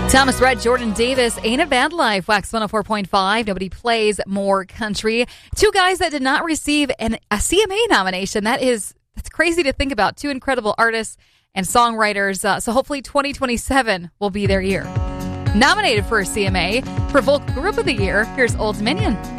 Thomas Rhett, Jordan Davis, Ain't a Bad Life, Wax 104.5. Nobody plays more country. Two guys that did not receive a CMA nomination. That's crazy to think about. Two incredible artists and songwriters. So hopefully 2027 will be their year. Nominated for a CMA for Vocal Group of the Year, here's Old Dominion.